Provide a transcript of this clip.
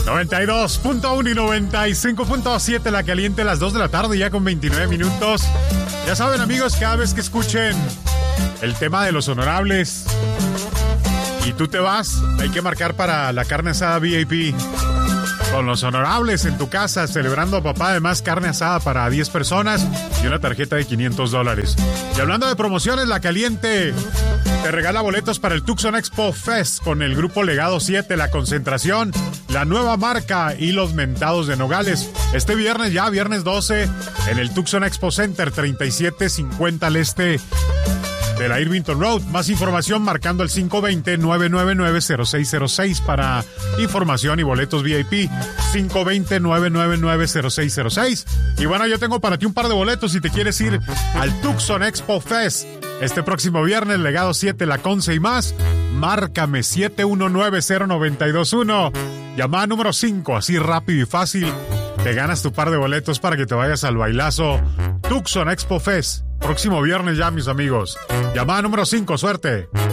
92.1 y 95.7 La Caliente, las 2 de la tarde ya con 29 minutos. Ya saben, amigos, cada vez que escuchen el tema de los honorables y tú te vas, hay que marcar para la carne asada VIP. Con los honorables en tu casa, celebrando a papá, además carne asada para 10 personas y una tarjeta de $500. Y hablando de promociones, La Caliente te regala boletos para el Tucson Expo Fest con el grupo Legado 7, La Concentración, La Nueva Marca y Los Mentados de Nogales. Este viernes, ya viernes 12, en el Tucson Expo Center, 3750 al este de la Irvington Road. Más información marcando el 520-999-0606 para información y boletos VIP. 520-999-0606. Y bueno, yo tengo para ti un par de boletos si te quieres ir al Tucson Expo Fest este próximo viernes, Legado 7, La Conce y más. Márcame 719-0921. Llamada número 5, así rápido y fácil. Te ganas tu par de boletos para que te vayas al bailazo Tucson Expo Fest. Próximo viernes ya, mis amigos. Llamada número 5, suerte.